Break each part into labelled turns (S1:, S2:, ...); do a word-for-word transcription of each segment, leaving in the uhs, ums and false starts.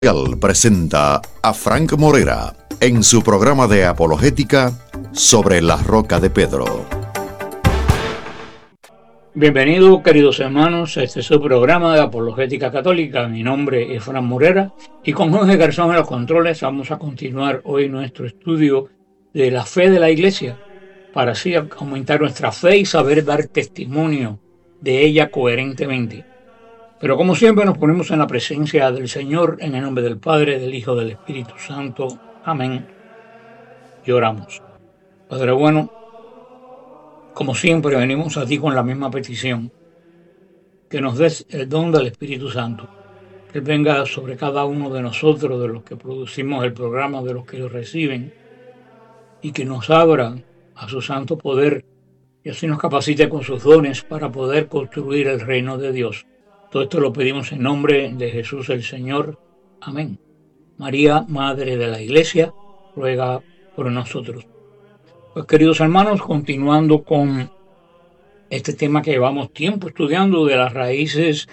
S1: Presenta a Frank Morera en su programa de apologética Sobre la Roca de Pedro.
S2: Bienvenidos, queridos hermanos, a este es su programa de apologética católica. Mi nombre es Frank Morera y con Jorge Garzón en los controles vamos a continuar hoy nuestro estudio de la fe de la Iglesia para así aumentar nuestra fe y saber dar testimonio de ella coherentemente. Pero como siempre nos ponemos en la presencia del Señor, en el nombre del Padre, del Hijo, del Espíritu Santo. Amén. Y oramos. Padre bueno, como siempre venimos a ti con la misma petición, que nos des el don del Espíritu Santo, que Él venga sobre cada uno de nosotros, de los que producimos el programa, de los que lo reciben, y que nos abra a su santo poder y así nos capacite con sus dones para poder construir el reino de Dios. Todo esto lo pedimos en nombre de Jesús el Señor. Amén. María, Madre de la Iglesia, ruega por nosotros. Pues queridos hermanos, continuando con este tema que llevamos tiempo estudiando de las raíces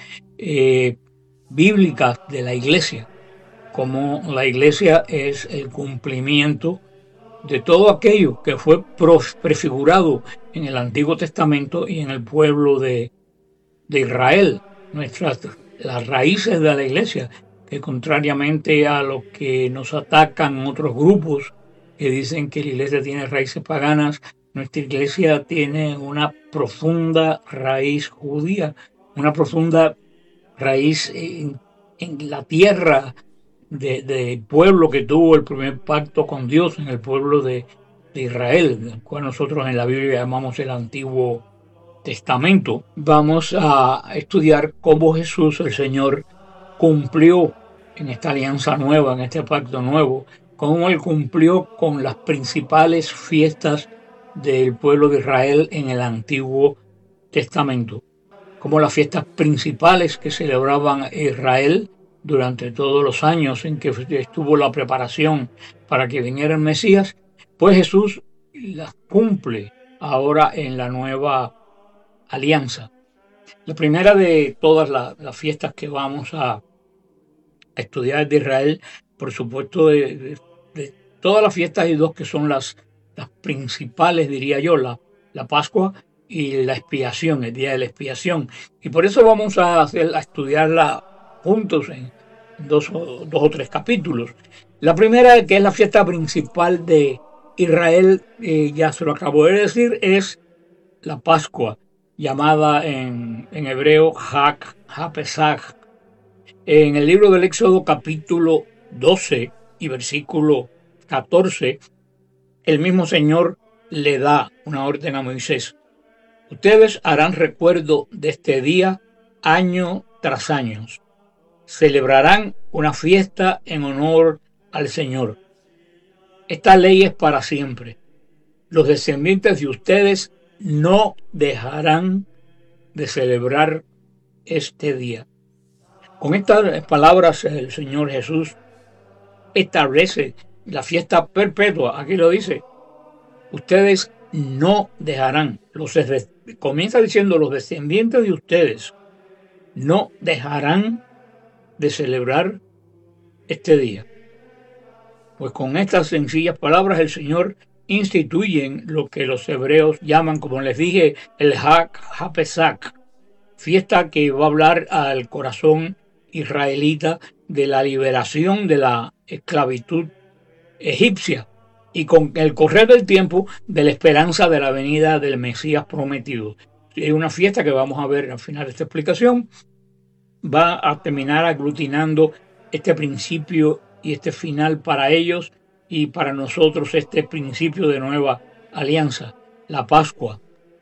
S2: eh, bíblicas de la Iglesia, como la Iglesia es el cumplimiento de todo aquello que fue prefigurado en el Antiguo Testamento y en el pueblo de, de Israel. Nuestras las raíces de la Iglesia, que contrariamente a lo que nos atacan otros grupos que dicen que la Iglesia tiene raíces paganas, nuestra Iglesia tiene una profunda raíz judía, una profunda raíz en, en la tierra del de pueblo que tuvo el primer pacto con Dios, en el pueblo de, de Israel, el cual nosotros en la Biblia llamamos el Antiguo Testamento. Vamos a estudiar cómo Jesús, el Señor, cumplió en esta alianza nueva, en este pacto nuevo, cómo Él cumplió con las principales fiestas del pueblo de Israel en el Antiguo Testamento, como las fiestas principales que celebraban Israel durante todos los años en que estuvo la preparación para que viniera el Mesías, pues Jesús las cumple ahora en la nueva alianza. La primera de todas las, las fiestas que vamos a estudiar de Israel, por supuesto, de, de, de todas las fiestas hay dos que son las, las principales, diría yo, la, la Pascua y la expiación, el día de la expiación. Y por eso vamos a, hacer, a estudiarla juntos en dos, dos o tres capítulos. La primera, que es la fiesta principal de Israel, eh, ya se lo acabo de decir, es la Pascua, llamada en, en hebreo Hag HaPesach. En el libro del Éxodo capítulo doce y versículo catorce, el mismo Señor le da una orden a Moisés. Ustedes harán recuerdo de este día año tras año. Celebrarán una fiesta en honor al Señor. Esta ley es para siempre. Los descendientes de ustedes no dejarán de celebrar este día. Con estas palabras el Señor Jesús establece la fiesta perpetua. Aquí lo dice. Ustedes no dejarán. Los, comienza diciendo los descendientes de ustedes no dejarán de celebrar este día. Pues con estas sencillas palabras el Señor instituyen lo que los hebreos llaman, como les dije, el Hag HaPesach, fiesta que va a hablar al corazón israelita de la liberación de la esclavitud egipcia y con el correr del tiempo de la esperanza de la venida del Mesías prometido. Es una fiesta que vamos a ver al final de esta explicación, va a terminar aglutinando este principio y este final para ellos y para nosotros este principio de nueva alianza, la Pascua.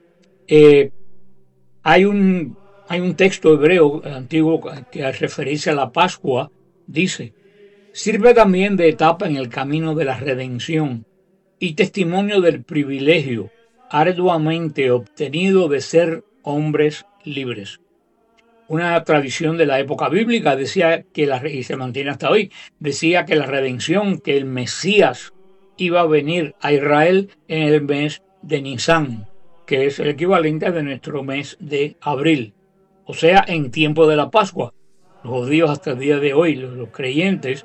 S2: Eh, hay un hay un texto hebreo antiguo que al referirse a la Pascua dice: sirve también de etapa en el camino de la redención y testimonio del privilegio arduamente obtenido de ser hombres libres. Una tradición de la época bíblica decía que la, y se mantiene hasta hoy, decía que la redención, que el Mesías iba a venir a Israel en el mes de Nisan, que es el equivalente de nuestro mes de abril, o sea, en tiempo de la Pascua. los judíos hasta el día de hoy, los, los creyentes,